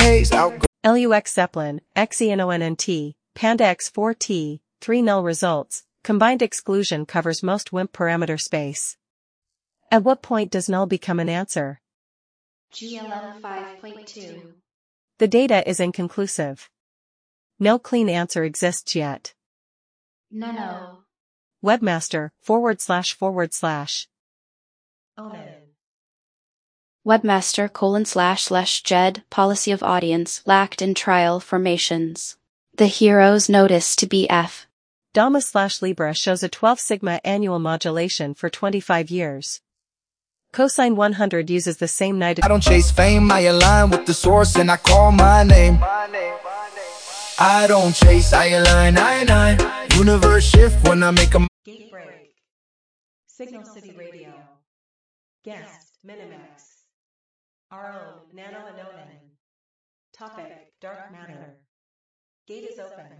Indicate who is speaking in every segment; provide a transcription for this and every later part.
Speaker 1: days, outgo.
Speaker 2: LUX Zeppelin, XENONNT, Panda X4T, 3 null results, combined exclusion covers most WIMP parameter space. At what point does null become an answer?
Speaker 3: GLM 5.2.
Speaker 2: The data is inconclusive. No clean answer exists yet.
Speaker 3: No.
Speaker 2: Webmaster, //
Speaker 3: Omen.
Speaker 4: Webmaster://jed policy of audience lacked in trial formations. The hero's notice to BF.
Speaker 2: Damus/Libra shows a 12 sigma annual modulation for 25 years. Cosine 100 uses the same night.
Speaker 1: I don't chase fame, I align with the source and I call my name. I don't chase, I align, universe shift when I make a
Speaker 3: Gate break. Signal City Radio. Guest, Minimax. Our own, Nano and Onan. Topic, Dark Matter. Gate is open.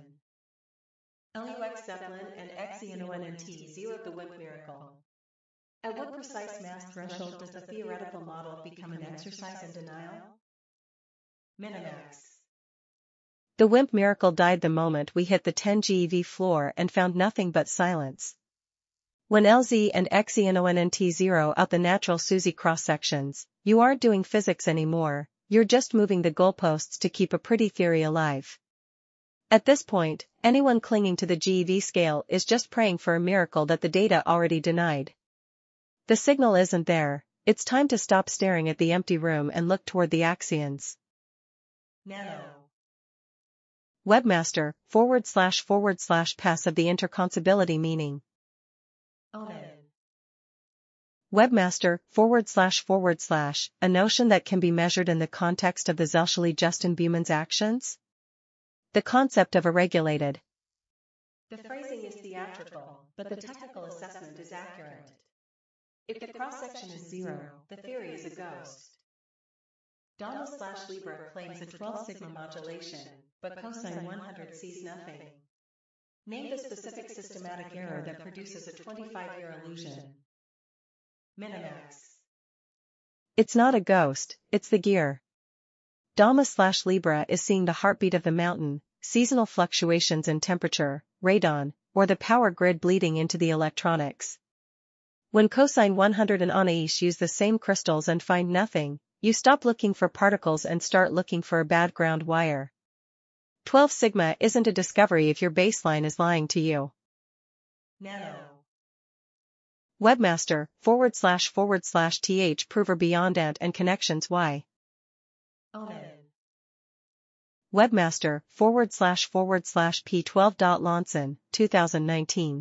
Speaker 3: LUX Zeppelin and XENONNT zeroed the WIMP miracle. At what precise mass threshold does the theoretical model become an exercise in denial? Minimax.
Speaker 2: The WIMP miracle died the moment we hit the 10 GeV floor and found nothing but silence. When LZ and XENONNT zero out the natural SUSY cross-sections, you aren't doing physics anymore, you're just moving the goalposts to keep a pretty theory alive. At this point, anyone clinging to the GeV scale is just praying for a miracle that the data already denied. The signal isn't there, it's time to stop staring at the empty room and look toward the axions.
Speaker 3: Nano.
Speaker 2: Webmaster, // pass of the interconsability meaning.
Speaker 3: Omen.
Speaker 2: Webmaster, // a notion that can be measured in the context of the Zelshali-Justin Buhmann's actions? The concept of a regulated.
Speaker 3: The phrasing is theatrical, but the technical assessment is accurate. If the cross-section is zero, the theory is a ghost. Damus/Libra claims a 12 sigma modulation, but cosine 100 sees nothing. Name the specific systematic error that produces a 25-year illusion. Minimax.
Speaker 2: It's not a ghost, it's the gear. Damus/Libra is seeing the heartbeat of the mountain, seasonal fluctuations in temperature, radon, or the power grid bleeding into the electronics. When cosine 100 and Anais use the same crystals and find nothing, you stop looking for particles and start looking for a bad ground wire. 12 sigma isn't a discovery if your baseline is lying to you.
Speaker 3: Nano.
Speaker 2: Webmaster, // th prover beyond ant and connections y.
Speaker 3: Omen.
Speaker 2: Webmaster, // p12.Lonson, 2019.